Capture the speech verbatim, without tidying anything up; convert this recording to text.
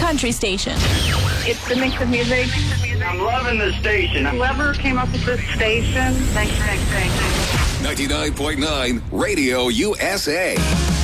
country station. It's the mix of music. I'm loving the station. Whoever came up with this station, thanks, thanks, thanks. ninety-nine point nine Radio U S A.